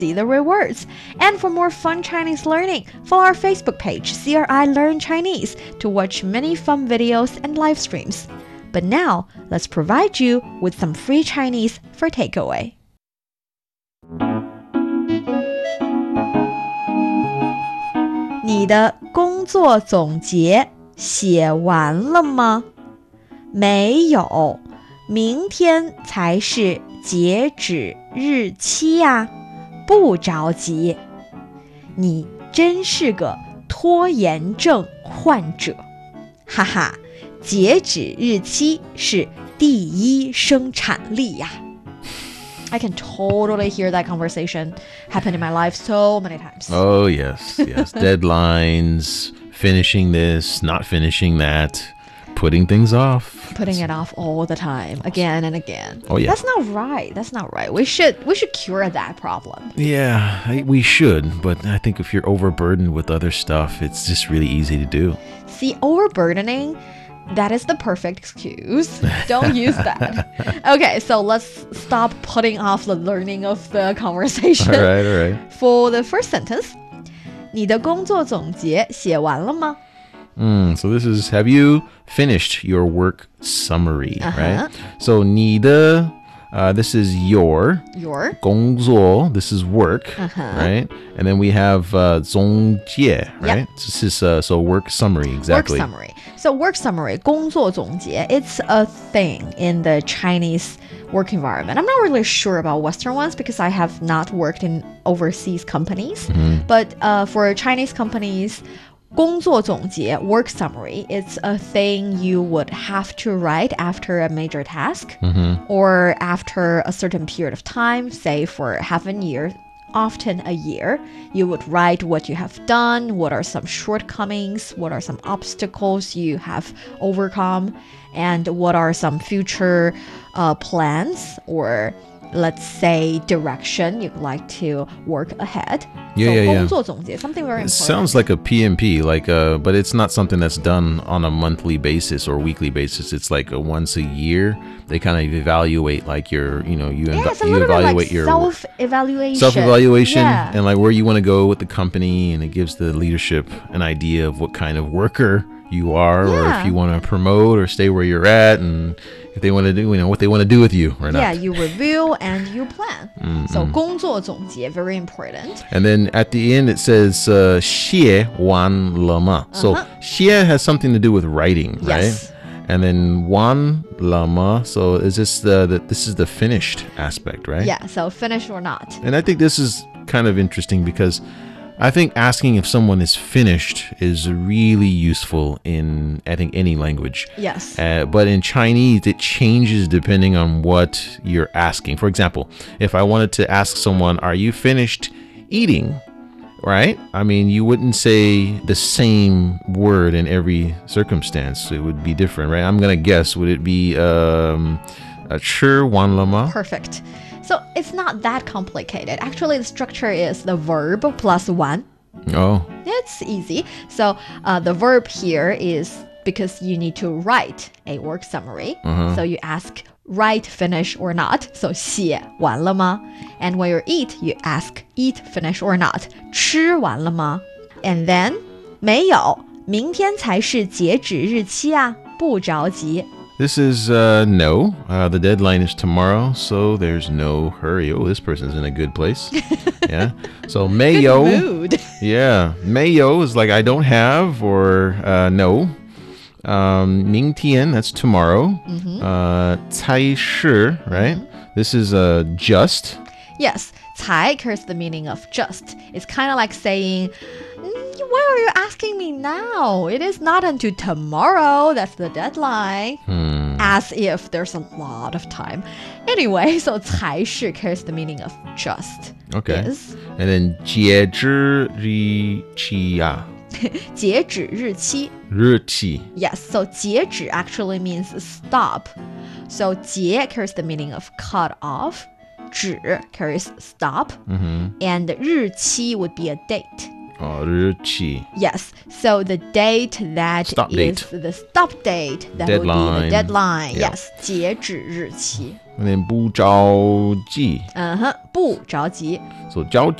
see the rewards. And for more fun Chinese learning, follow our Facebook page, CRI Learn Chinese, to watch many fun videos and live streams. But now, let's provide you with some free Chinese for takeaway. 你的工作总结写完了吗？没有，明天才是截止日期呀，不着急。你真是个拖延症患者，哈哈，截止日期是第一生产力呀。I can totally hear that conversation happen in my life so many times. Oh, yes. Deadlines, finishing this, not finishing that, putting things off. Putting it off all the time, again and again. Oh, yeah. That's not right. We should cure that problem. Yeah, we should. But I think if you're overburdened with other stuff, it's just really easy to do. See, overburdening, that is the perfect excuse. Don't use that. Okay, so let's stop putting off the learning of the conversation. All right. For the first sentence, 你的工作总结写完了吗? So this is, have you finished your work summary, right? So 你的, this is your. 工作, this is work, right? And then we have 总结, right? Yep. This is so work summary, exactly. Work summary. So work summary, 工作总结, it's a thing in the Chinese work environment. I'm not really sure about Western ones because I have not worked in overseas companies. But for Chinese companies, 工作总结, work summary, it's a thing you would have to write after a major task or after a certain period of time, say for half a year, often a year. You would write what you have done, what are some shortcomings, what are some obstacles you have overcome, and what are some future plans or let's say direction you'd like to work ahead. Yeah. 工作总结, something very important. It sounds like a PMP, but it's not something that's done on a monthly basis or weekly basis. It's like once a year. They kind of evaluate like your, you evaluate like your self-evaluation. Self-evaluation Yeah. and like where you want to go with the company, and it gives the leadership an idea of what kind of worker you are, or if you want to promote or stay where you're at, and if they want to do, what they want to do with you or not. Yeah, you review and you plan. So 工作总结, very important. And then at the end it says 写完了吗? So 写 has something to do with writing, right? Yes. And then 完了吗? So is this this is the finished aspect, right? Yeah, so finish or not. And I think this is kind of interesting because I think asking if someone is finished is really useful in, I think, any language. Yes. But in Chinese, it changes depending on what you're asking. For example, if I wanted to ask someone, are you finished eating? Right? I mean, you wouldn't say the same word in every circumstance. It would be different, right? I'm going to guess, would it be 吃完了吗? Perfect. So it's not that complicated. Actually, the structure is the verb plus one. Oh. It's easy. So the verb here is because you need to write a work summary. So you ask, write, finish or not. So 写完了吗? And when you eat, you ask, eat, finish or not. 吃完了吗? And then 没有，明天才是截止日期啊，不着急。 This is no. The deadline is tomorrow, so there's no hurry. Oh, this person's in a good place. Yeah. So 没有. Good mood. Yeah. 没有 is like I don't have or no. 明天, that's tomorrow. 才是, right? This is just. Yes, 才 carries the meaning of just. It's kind of like saying, why are you asking me now? It is not until tomorrow. That's the deadline. As if there's a lot of time. Anyway, so 才是 carries the meaning of just. Okay. Yes. And then 截止日期啊. 截止日期. 日期. Yes, so 截止 actually means stop. So 截 carries the meaning of cut off. 止 carries stop. And 日期 would be a date. 日期. Yes, so the date that Stop is date. the stop date, that Deadline. would be the deadline. Yeah. Yes, 截止日期. And then 不着急. 不着急。 So 着